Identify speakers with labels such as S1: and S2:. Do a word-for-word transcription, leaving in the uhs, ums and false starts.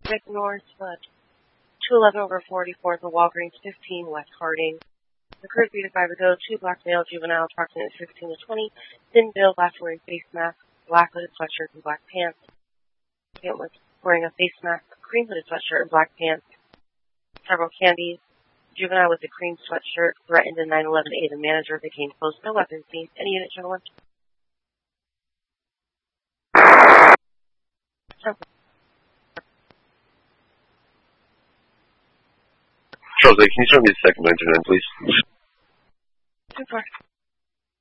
S1: six North, uh, two eleven over forty-fourth, and Walgreens fifteen, West Harding. The crew three to five ago, two black male, juvenile, approximately fifteen to twenty, thin build, last wearing face mask, black hooded sweatshirt and black pants. Second was wearing a face mask, cream hooded sweatshirt and black pants. Several candies. Juvenile with a cream sweatshirt threatened a nine eleven A. The manager became close, no weapons seen. Any unit, gentlemen?
S2: Charles, can you show me the second internet, please?
S1: Super.